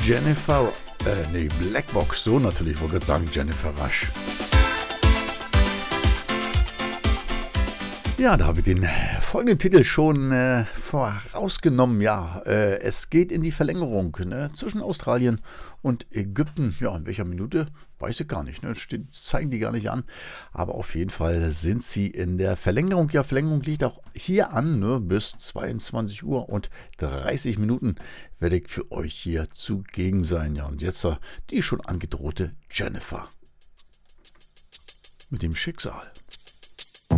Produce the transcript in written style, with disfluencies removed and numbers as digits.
Blackbox, so natürlich, wollte ich sagen, Jennifer Rush. Ja, da habe ich den folgenden Titel schon vorausgenommen. Ja, es geht in die Verlängerung, ne, zwischen Australien und Ägypten. Ja, in welcher Minute? Weiß ich gar nicht. Ne? Zeigen die gar nicht an. Aber auf jeden Fall sind sie in der Verlängerung. Ja, Verlängerung liegt auch hier an. Ne? Bis 22 Uhr und 30 Minuten werde ich für euch hier zugegen sein. Ja, und jetzt die schon angedrohte Jennifer mit dem Schicksal.